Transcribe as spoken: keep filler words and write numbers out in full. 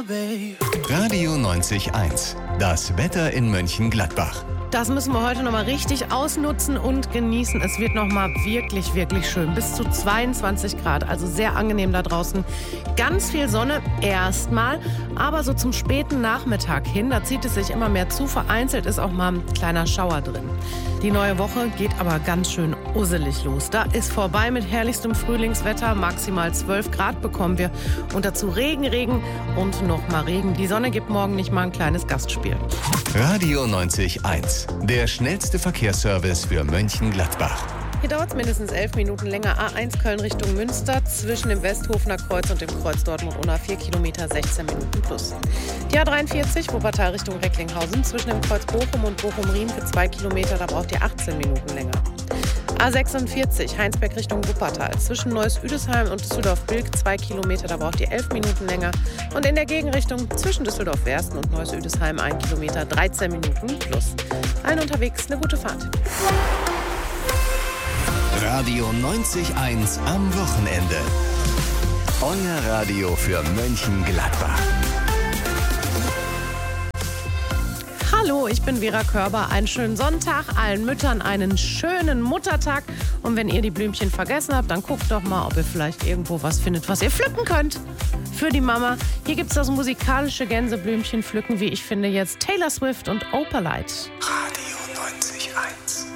Radio neunzig Eins. Das Wetter in Mönchengladbach. Das müssen wir heute nochmal richtig ausnutzen und genießen. Es wird nochmal wirklich, wirklich schön. Bis zu zweiundzwanzig Grad, also sehr angenehm da draußen. Ganz viel Sonne erstmal, aber so zum späten Nachmittag hin, da zieht es sich immer mehr zu. Vereinzelt ist auch mal ein kleiner Schauer drin. Die neue Woche geht aber ganz schön usselig los. Da ist vorbei mit herrlichstem Frühlingswetter. Maximal zwölf Grad bekommen wir. Und dazu Regen, Regen und nochmal Regen. Die Sonne gibt morgen nicht mal ein kleines Gastspiel. Radio neunzig Eins. Der schnellste Verkehrsservice für Mönchengladbach. Hier dauert es mindestens elf Minuten länger. A eins Köln Richtung Münster zwischen dem Westhofener Kreuz und dem Kreuz Dortmund-Unna vier Kilometer, sechzehn Minuten plus. Die A dreiundvierzig Wuppertal Richtung Recklinghausen zwischen dem Kreuz Bochum und Bochum-Riem für zwei Kilometer, da braucht ihr achtzehn Minuten länger. A sechsundvierzig Heinsberg Richtung Wuppertal zwischen Neuss-Üdesheim und Düsseldorf-Bilk zwei Kilometer, da braucht ihr elf Minuten länger. Und in der Gegenrichtung zwischen Düsseldorf-Wersten und Neuss-Üdesheim ein Kilometer, dreizehn Minuten plus. Allen unterwegs eine gute Fahrt. Radio neunzig Eins am Wochenende. Euer Radio für Mönchengladbach. Hallo, ich bin Vera Körber. Einen schönen Sonntag, allen Müttern einen schönen Muttertag. Und wenn ihr die Blümchen vergessen habt, dann guckt doch mal, ob ihr vielleicht irgendwo was findet, was ihr pflücken könnt für die Mama. Hier gibt es das musikalische Gänseblümchen pflücken, wie ich finde jetzt Taylor Swift und Opalite. Radio neunzig Eins.